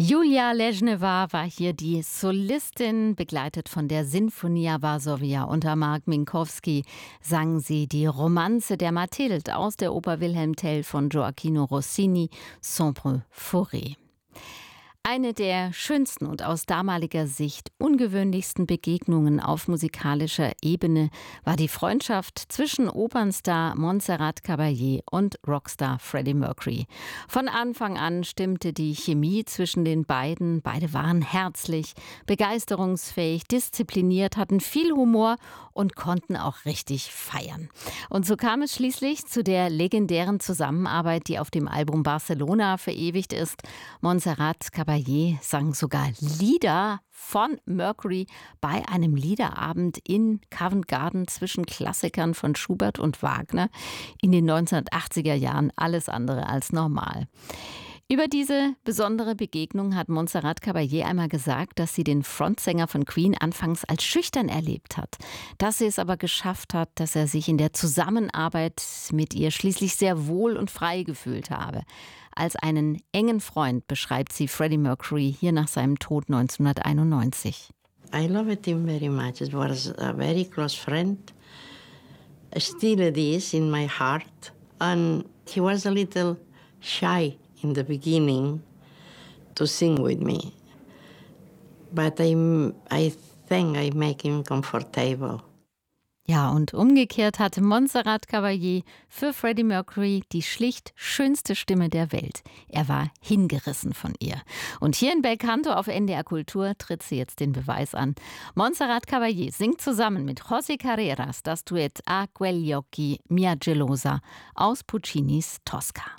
Julia Ležneva war hier die Solistin, begleitet von der Sinfonia Varsovia. Unter Mark Minkowski sang sie die Romanze der Mathilde aus der Oper Wilhelm Tell von Gioachino Rossini, Sombre Forêt. Eine der schönsten und aus damaliger Sicht ungewöhnlichsten Begegnungen auf musikalischer Ebene war die Freundschaft zwischen Opernstar Montserrat Caballé und Rockstar Freddie Mercury. Von Anfang an stimmte die Chemie zwischen den beiden. Beide waren herzlich, begeisterungsfähig, diszipliniert, hatten viel Humor und konnten auch richtig feiern. Und so kam es schließlich zu der legendären Zusammenarbeit, die auf dem Album Barcelona verewigt ist. Montserrat Caballé sang sogar Lieder von Mercury bei einem Liederabend in Covent Garden zwischen Klassikern von Schubert und Wagner in den 1980er Jahren. Alles andere als normal. Über diese besondere Begegnung hat Montserrat Caballé einmal gesagt, dass sie den Frontsänger von Queen anfangs als schüchtern erlebt hat. Dass sie es aber geschafft hat, dass er sich in der Zusammenarbeit mit ihr schließlich sehr wohl und frei gefühlt habe. Als einen engen Freund beschreibt sie Freddie Mercury hier nach seinem Tod 1991. I loved him very much. It was a very close friend. Still it is in my heart. And he was a little shy in the beginning to sing with me. But I think I make him comfortable. Ja, und umgekehrt hatte Montserrat Caballé für Freddie Mercury die schlicht schönste Stimme der Welt. Er war hingerissen von ihr. Und hier in Belcanto auf NDR Kultur tritt sie jetzt den Beweis an. Montserrat Caballé singt zusammen mit José Carreras das Duett A quegli occhi mia gelosa aus Puccinis Tosca.